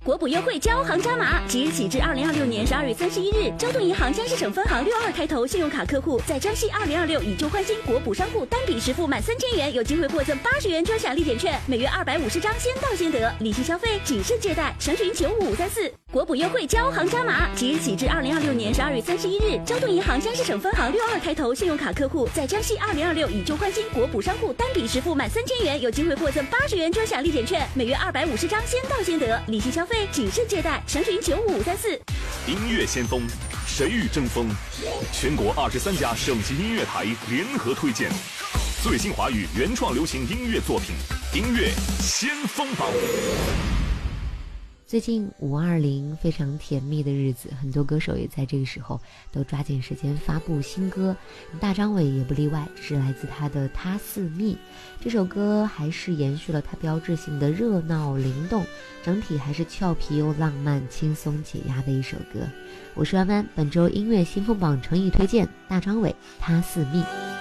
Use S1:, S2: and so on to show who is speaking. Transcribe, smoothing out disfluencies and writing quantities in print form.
S1: 国补优惠交行加码，即日起至2026年12月31日，交通银行江西省分行62开头信用卡客户在江西2026以旧换新国补商户单笔实付满3000元，有机会获赠80元专享立减券，每月250张，先到先得，理性消费，谨慎借贷，详询95534。国补优惠交行加码，即日起至2026年12月31日，交通银行江西省分行62开头信用卡客户在江西2026以旧换新国补商户单笔实付满3000元，有机会获赠80元专享立减券，每月250张，先到先得，理性消费，谨慎借贷，详询95534。
S2: 音乐先锋，谁与争锋？全国23家省级音乐台联合推荐最新华语原创流行音乐作品，音乐先锋榜。
S3: 最近520非常甜蜜的日子，很多歌手也在这个时候都抓紧时间发布新歌，大张伟也不例外，是来自他的《他似蜜》。这首歌还是延续了他标志性的热闹灵动，整体还是俏皮又浪漫，轻松解压的一首歌。我是弯弯，本周音乐新风榜诚意推荐大张伟《他似蜜》。